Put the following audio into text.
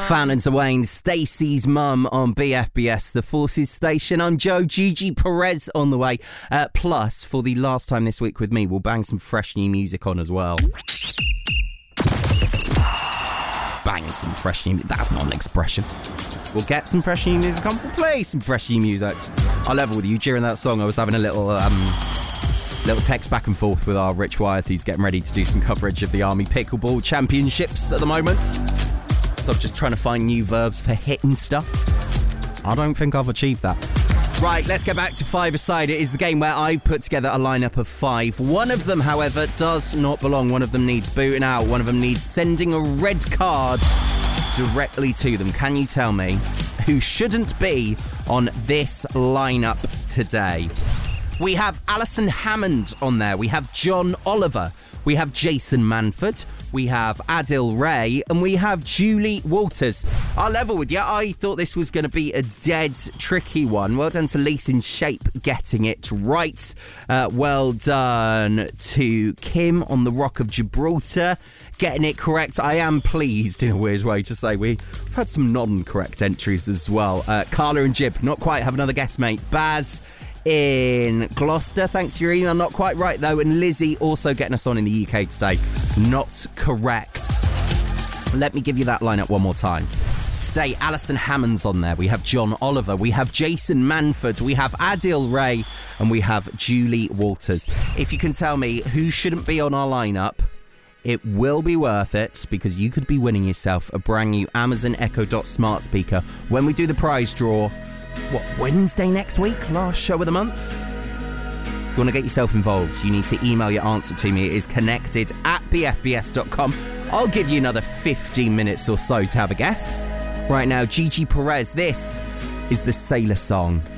Fountains of Wayne, Stacey's mum on BFBS, the Forces station. I'm Joe, Gigi Perez on the way. Plus, for the last time this week with me, we'll bang some fresh new music on as well. Bang some fresh new music. That's not an expression. We'll get some fresh new music on. We'll play some fresh new music. I'll level with you. During that song, I was having a little text back and forth with our Rich Wyeth, who's getting ready to do some coverage of the Army Pickleball Championships at the moment. So I'm just trying to find new verbs for hitting stuff. I don't think I've achieved that. Right, let's get back to five-a-side. It is the game where I put together a lineup of five. One of them, however, does not belong. One of them needs booting out. One of them needs sending a red card directly to them. Can you tell me who shouldn't be on this lineup today? We have Alison Hammond on there. We have John Oliver. We have Jason Manford. We have Adil Ray. And we have Julie Walters. I'll level with you. I thought this was going to be a dead tricky one. Well done to Lisa in Shape getting it right. Well done to Kim on the Rock of Gibraltar getting it correct. I am pleased, in a weird way, to say we've had some non-correct entries as well. Carla and Jib, not quite. Have another guess, mate. Baz in Gloucester, thanks for your email. Not quite right, though. And Lizzie also getting us on in the UK today. Not correct. Let me give you that lineup one more time. Today, Alison Hammond's on there. We have John Oliver. We have Jason Manford. We have Adil Ray. And we have Julie Walters. If you can tell me who shouldn't be on our lineup, it will be worth it, because you could be winning yourself a brand new Amazon Echo Dot smart speaker when we do the prize draw. Wednesday next week? Last show of the month? If you want to get yourself involved, you need to email your answer to me. It is connected@bfbs.com. I'll give you another 15 minutes or so to have a guess. Right now, Gigi Perez, this is the Sailor Song.